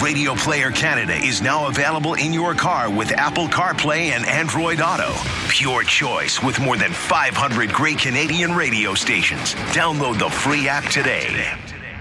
Radio Player Canada is now available in your car with Apple CarPlay and Android Auto. Pure choice with more than 500 great Canadian radio stations. Download the free app today.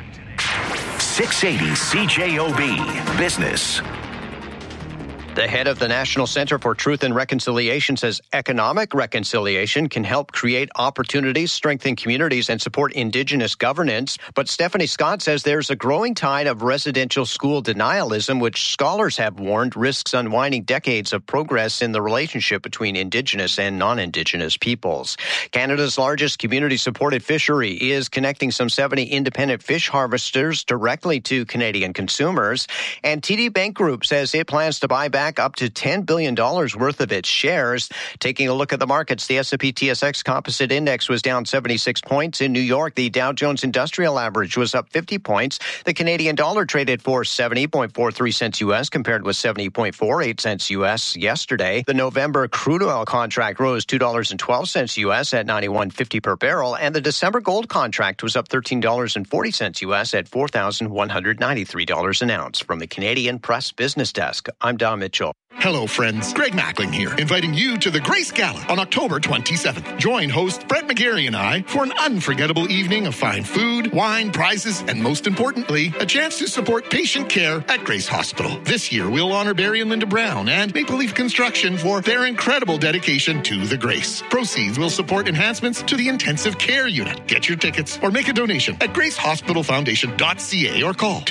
680 CJOB Business. The head of the National Centre for Truth and Reconciliation says economic reconciliation can help create opportunities, strengthen communities, and support Indigenous governance. But Stephanie Scott says there's a growing tide of residential school denialism, which scholars have warned risks unwinding decades of progress in the relationship between Indigenous and non-Indigenous peoples. Canada's largest community-supported fishery is connecting some 70 independent fish harvesters directly to Canadian consumers. And TD Bank Group says it plans to buy back up to $10 billion worth of its shares. Taking a look at the markets, the S&P TSX Composite Index was down 76 points. In New York, the Dow Jones Industrial Average was up 50 points. The Canadian dollar traded for 70.43 cents U.S. compared with 70.48 cents U.S. yesterday. The November crude oil contract rose $2.12 U.S. at 91.50 per barrel, and the December gold contract was up $13.40 U.S. at $4,193 an ounce. From the Canadian Press Business Desk, I'm Don Mitchell. Hello, friends. Greg Mackling here, inviting you to the Grace Gala on October 27th. Join host Brett McGarry and I for an unforgettable evening of fine food, wine, prizes, and most importantly, a chance to support patient care at Grace Hospital. This year, we'll honor Barry and Linda Brown and Maple Leaf Construction for their incredible dedication to the Grace. Proceeds will support enhancements to the intensive care unit. Get your tickets or make a donation at gracehospitalfoundation.ca or call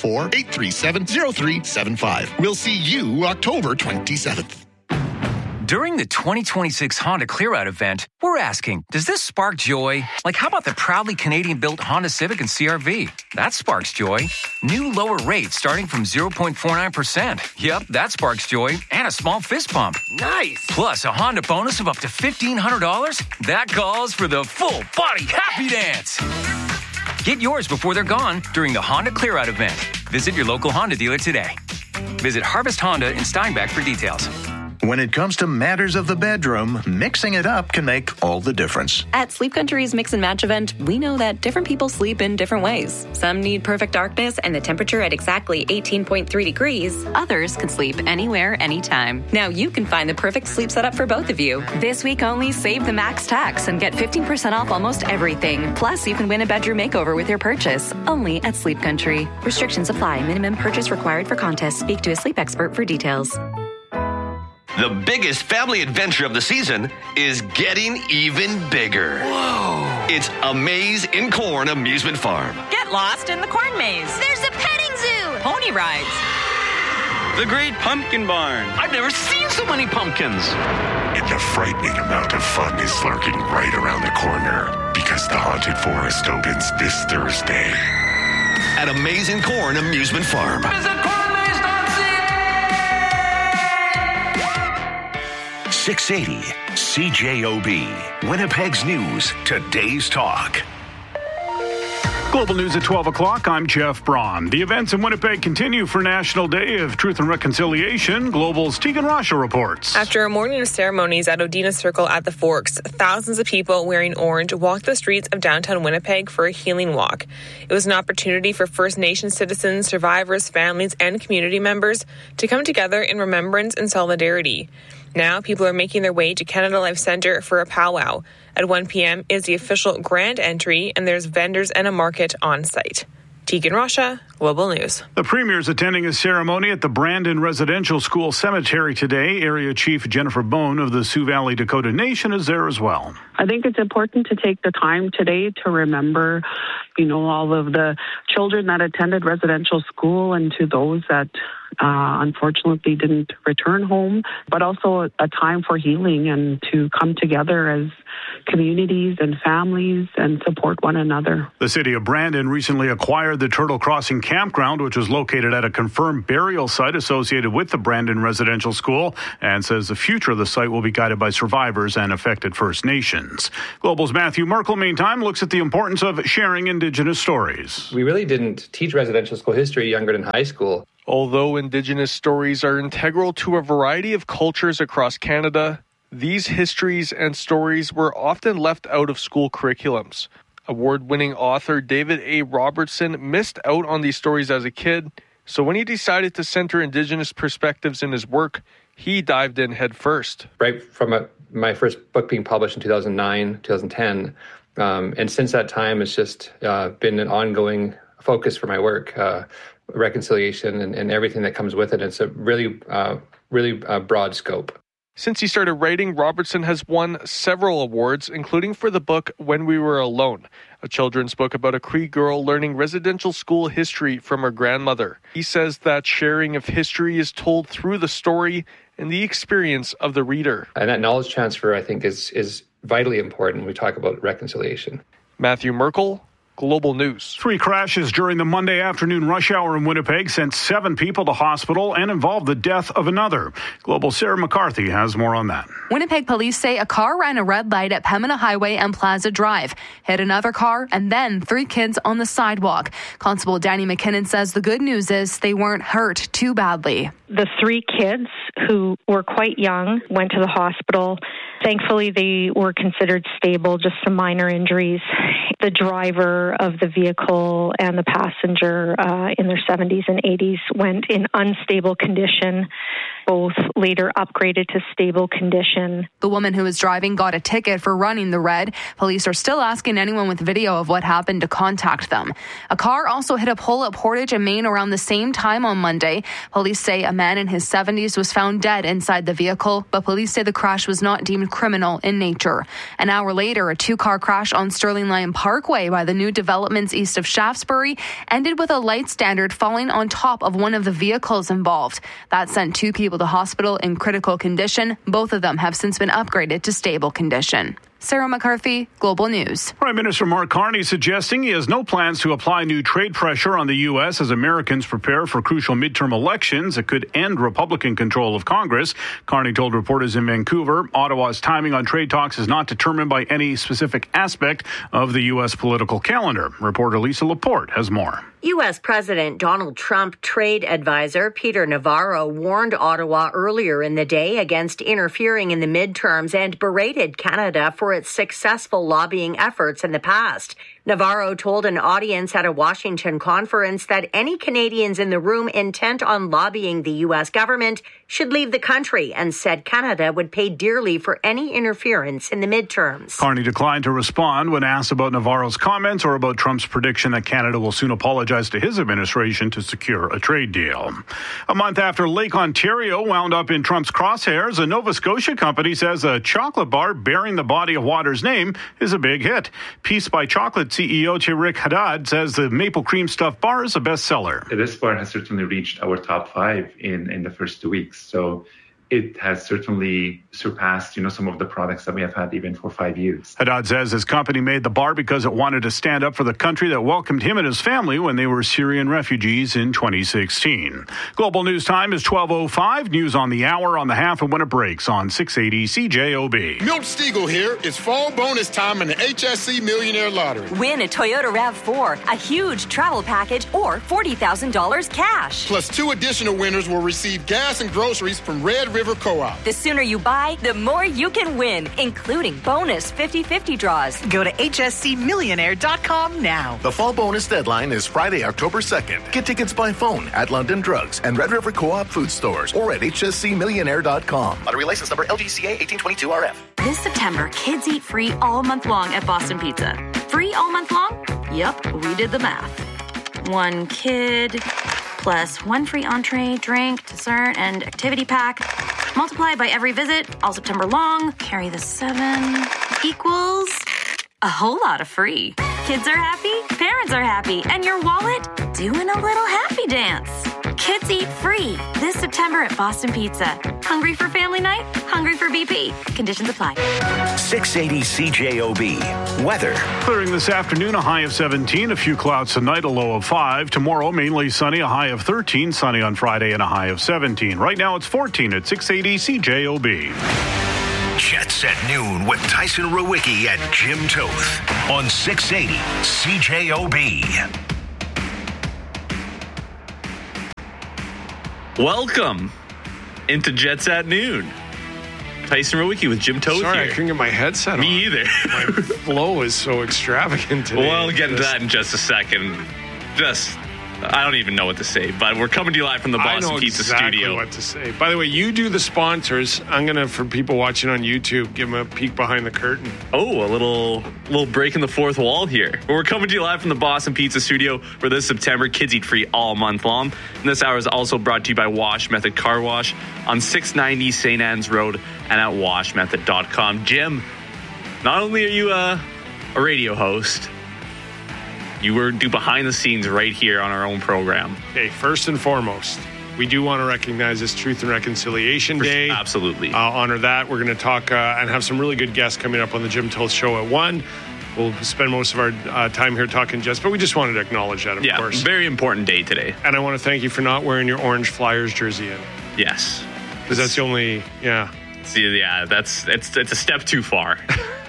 204-837-0375. We'll see you October 27th. During the 2026 Honda Clear Out event, we're asking, does this spark joy? Like, how about the proudly Canadian-built Honda Civic and CR-V? That sparks joy. New lower rates starting from 0.49%. Yep, that sparks joy. And a small fist pump. Nice! Plus a Honda bonus of up to $1,500. That calls for the full-body happy dance. Get yours before they're gone during the Honda Clear Out event. Visit your local Honda dealer today. Visit Harvest Honda in Steinbach for details. When it comes to matters of the bedroom, mixing it up can make all the difference. At Sleep Country's Mix and Match event, we know that different people sleep in different ways. Some need perfect darkness and the temperature at exactly 18.3 degrees. Others can sleep anywhere, anytime. Now you can find the perfect sleep setup for both of you. This week only, save the max tax and get 15% off almost everything. Plus, you can win a bedroom makeover with your purchase. Only at Sleep Country. Restrictions apply. Minimum purchase required for contest. Speak to a sleep expert for details. The biggest family adventure of the season is getting even bigger. Whoa! It's A Maze in Corn Amusement Farm. Get lost in the corn maze. There's a petting zoo. Pony rides. The Great Pumpkin Barn. I've never seen so many pumpkins. And a frightening amount of fun is lurking right around the corner because the Haunted Forest opens this Thursday. At A Maze in Corn Amusement Farm. Visit cornmaze.ca. 680 CJOB, Winnipeg's News, Today's Talk. Global News at 12 o'clock. I'm Jeff Braun. The events in Winnipeg continue for National Day of Truth and Reconciliation. Global's Tegan Rasha reports. After a morning of ceremonies at Odina Circle at the Forks, thousands of people wearing orange walked the streets of downtown Winnipeg for a healing walk. It was an opportunity for First Nations citizens, survivors, families, and community members to come together in remembrance and solidarity. Now, people are making their way to Canada Life Centre for a powwow. At 1 p.m. is the official grand entry, and there's vendors and a market on site. Tegan Rasha, Global News. The Premier is attending a ceremony at the Brandon Residential School Cemetery today. Area Chief Jennifer Bone of the Sioux Valley Dakota Nation is there as well. I think it's important to take the time today to remember, all of the children that attended residential school and to those that unfortunately didn't return home, but also a time for healing and to come together as communities and families and support one another. The city of Brandon recently acquired the Turtle Crossing Campground, which is located at a confirmed burial site associated with the Brandon Residential School, and says the future of the site will be guided by survivors and affected First Nations. Global's Matthew Merkel, meantime, looks at the importance of sharing Indigenous stories. We really didn't teach residential school history younger than high school. Although Indigenous stories are integral to a variety of cultures across Canada, these histories and stories were often left out of school curriculums. Award-winning author David A. Robertson missed out on these stories as a kid, So when he decided to center Indigenous perspectives in his work, he dived in head first. Right from my first book being published in 2009, 2010, and since that time, it's just been an ongoing focus for my work, reconciliation and everything that comes with it. It's a really broad scope. Since he started writing, Robertson has won several awards, including for the book When We Were Alone, a children's book about a Cree girl learning residential school history from her grandmother. He says that sharing of history is told through the story and the experience of the reader. And that knowledge transfer, I think, is vitally important when we talk about reconciliation. Matthew Merkel, Global News. 3 crashes during the Monday afternoon rush hour in Winnipeg sent 7 people to hospital and involved the death of another. Global Sarah McCarthy has more on that. Winnipeg police say a car ran a red light at Pembina Highway and Plaza Drive, hit another car, and then 3 kids on the sidewalk. Constable Danny McKinnon says the good news is they weren't hurt too badly. The 3 kids, who were quite young, went to the hospital. Thankfully, they were considered stable, just some minor injuries. The driver of the vehicle and the passenger in their 70s and 80s went in unstable condition. Both later upgraded to stable condition. The woman who was driving got a ticket for running the red. Police are still asking anyone with video of what happened to contact them. A car also hit a pole at Portage and Main around the same time on Monday. Police say a man in his 70s was found dead inside the vehicle, but police say the crash was not deemed criminal in nature. An hour later, a 2-car crash on Sterling Lyon Parkway by the new developments east of Shaftesbury ended with a light standard falling on top of one of the vehicles involved. That sent 2 people to hospital in critical condition. Both of them have since been upgraded to stable condition. Sarah McCarthy, Global News. Prime Minister Mark Carney suggesting he has no plans to apply new trade pressure on the U.S. as Americans prepare for crucial midterm elections that could end Republican control of Congress. Carney told reporters in Vancouver, Ottawa's timing on trade talks is not determined by any specific aspect of the U.S. political calendar. Reporter Lisa Laporte has more. U.S. President Donald Trump trade advisor Peter Navarro warned Ottawa earlier in the day against interfering in the midterms and berated Canada for its successful lobbying efforts in the past. Navarro told an audience at a Washington conference that any Canadians in the room intent on lobbying the U.S. government should leave the country and said Canada would pay dearly for any interference in the midterms. Carney declined to respond when asked about Navarro's comments or about Trump's prediction that Canada will soon apologize to his administration to secure a trade deal. A month after Lake Ontario wound up in Trump's crosshairs, a Nova Scotia company says a chocolate bar bearing the body of water's name is a big hit. Peace by Chocolate CEO Rick Haddad says the maple cream stuffed bar is a bestseller. This bar has certainly reached our top 5 in the first 2 weeks. So it has certainly surpassed, some of the products that we have had even for 5 years. Haddad says his company made the bar because it wanted to stand up for the country that welcomed him and his family when they were Syrian refugees in 2016. Global News Time is 12:05. News on the hour, on the half, and when it breaks on 680 CJOB. Milt Stiegel here. It's fall bonus time in the HSC Millionaire Lottery. Win a Toyota RAV4, a huge travel package, or $40,000 cash. Plus 2 additional winners will receive gas and groceries from Red River Co-op. The sooner you buy, the more you can win, including bonus 50/50 draws. Go to hscmillionaire.com now. The fall bonus deadline is Friday, October 2nd. Get tickets by phone at London Drugs and Red River Co-op food stores or at hscmillionaire.com. Lottery license number LGCA 1822RF. This September, kids eat free all month long at Boston Pizza. Free all month long? Yep, we did the math. 1 kid plus 1 free entree, drink, dessert, and activity pack. Multiply by every visit, all September long. Carry the 7 equals a whole lot of free. Kids are happy, parents are happy, and your wallet doing a little happy dance. Kids eat free this September at Boston Pizza. Hungry for family night? Hungry for BP. Conditions apply. 680 CJOB. Weather. Clearing this afternoon, a high of 17. A few clouds tonight, a low of 5. Tomorrow, mainly sunny, a high of 13. Sunny on Friday and a high of 17. Right now, it's 14 at 680 CJOB. Jets at noon with Tyson Rowicki and Jim Toth on 680 CJOB. Welcome into Jets at Noon. Tyson Rowicki with Jim Toth Sorry, here. I couldn't get my headset on. Me either. My flow is so extravagant today. Well, I'll get into that in just a second. Just I don't even know what to say, but we're coming to you live from the Boston Pizza Studio. What to say. By the way, you do the sponsors. I'm going to, for people watching on YouTube, give them a peek behind the curtain. Oh, a little break in the fourth wall here. We're coming to you live from the Boston Pizza Studio for this September. Kids eat free all month long. And this hour is also brought to you by Wash Method Car Wash on 690 St. Anne's Road and at washmethod.com. Jim, not only are you a radio host, you do behind the scenes right here on our own program. Okay, first and foremost, we do want to recognize this Truth and Reconciliation Day. Absolutely. Honor that. We're going to talk and have some really good guests coming up on the Jim Toth Show at 1. We'll spend most of our time here talking Jets, but we just wanted to acknowledge that, of course. Very important day today. And I want to thank you for not wearing your orange Flyers jersey in. Yes. Because that's the only, See, it's a step too far.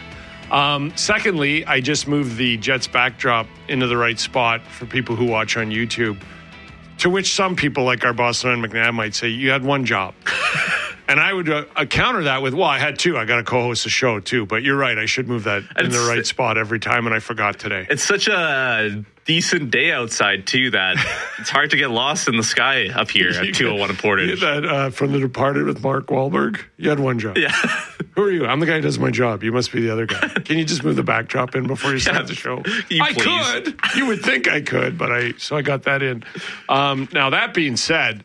Secondly, I just moved the Jets backdrop into the right spot for people who watch on YouTube, to which some people like our boss, Ryan McNabb, might say, you had one job. And I would counter that with, well, I had two. I got to co-host a show too. But you're right. I should move that in the right spot every time, and I forgot today. It's such a decent day outside, too, that it's hard to get lost in the sky up here at 201 Portage. That from The Departed with Mark Wahlberg, you had one job. Yeah. Who are you? I'm the guy who does my job. You must be the other guy. Can you just move the backdrop in before you start the show? I could. You would think I could, but I got that in. Now, that being said,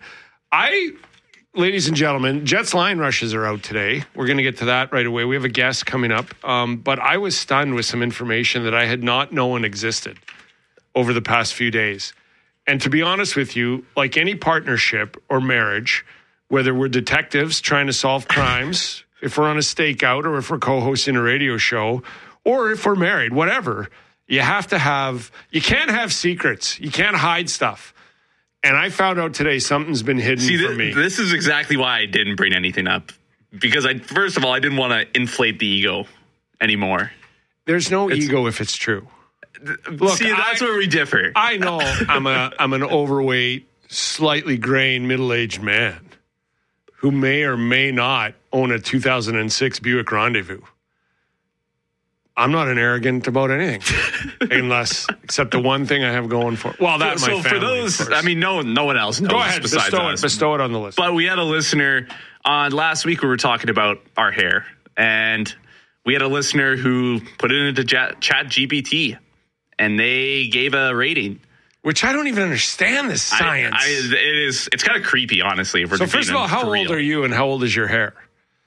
ladies and gentlemen, Jets line rushes are out today. We're going to get to that right away. We have a guest coming up. But I was stunned with some information that I had not known existed over the past few days. And to be honest with you, like any partnership or marriage, whether we're detectives trying to solve crimes, if we're on a stakeout, or if we're co-hosting a radio show, or if we're married, whatever, you can't have secrets. You can't hide stuff. And I found out today something's been hidden from me. This is exactly why I didn't bring anything up. Because first of all, I didn't want to inflate the ego anymore. There's no ego if it's true. Look, that's where we differ. I know I'm an overweight, slightly graying, middle-aged man who may or may not own a 2006 Buick Rendezvous. I'm not an arrogant about anything, except the one thing I have going for. Well, that's my family. So for those, I mean, no one else knows. Go ahead, bestow it on the list. But we had a listener on last week. We were talking about our hair, and we had a listener who put it into Chat GPT, and they gave a rating. Which I don't even understand this science. It's kind of creepy, honestly. If we're so first of all, how old are you, and how old is your hair?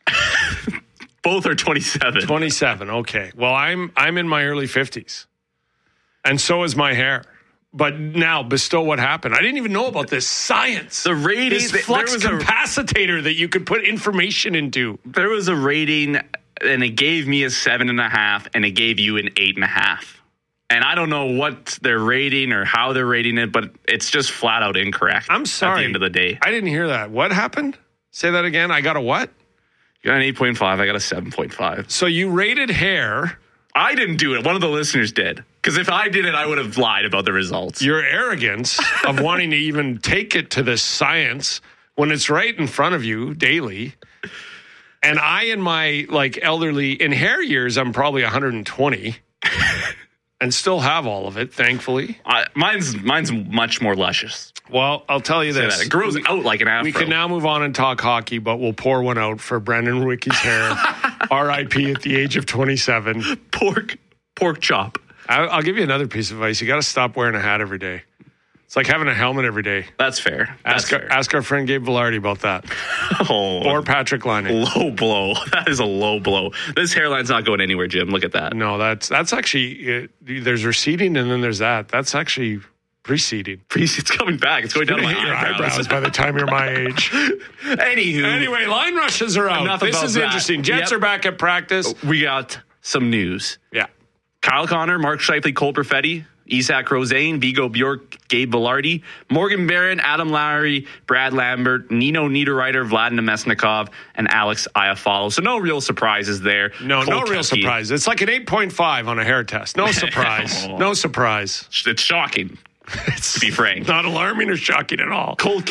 Both are 27. 27, okay. Well, I'm in my early 50s. And so is my hair. But now, bestow what happened. I didn't even know about this science. The rating. This flux capacitor that you could put information into. There was a rating, and it gave me a 7.5, and it gave you an 8.5. And I don't know what they're rating or how they're rating it, but it's just flat out incorrect. I'm sorry. At the end of the day. I didn't hear that. What happened? Say that again. I got a what? You got an 8.5. I got a 7.5. So you rated hair. I didn't do it. One of the listeners did. Because if I did it, I would have lied about the results. Your arrogance of wanting to even take it to this science when it's right in front of you daily. And I, in my elderly, in hair years, I'm probably 120. And still have all of it, thankfully. Mine's much more luscious. Well, I'll tell you this. It grows out like an afro. We can now move on and talk hockey, but we'll pour one out for Brendan Wicky's hair. R.I.P. at the age of 27. Pork chop. I'll give you another piece of advice. You got to stop wearing a hat every day. It's like having a helmet every day. That's fair. Ask our friend Gabe Velarde about that. Or Patrick Laine. Low blow. That is a low blow. This hairline's not going anywhere, Jim. Look at that. No, that's actually, there's receding and then there's that. That's actually preceding. It's coming back. It's going down my eyebrows by the time you're my age. Anyway, line rushes are out. This is interesting. Jets are back at practice. We got some news. Yeah. Kyle Connor, Mark Scheifele, Cole Perfetti, Isak Rosén, Vigo Bjork, Gabe Velarde, Morgan Barron, Adam Lowry, Brad Lambert, Nino Niederreiter, Vlad Nemesnikov, and Alex Iafallo. So no real surprises there. No real surprise. It's like an 8.5 on a hair test. No surprise. No surprise. It's shocking, to be frank. Not alarming or shocking at all. Cole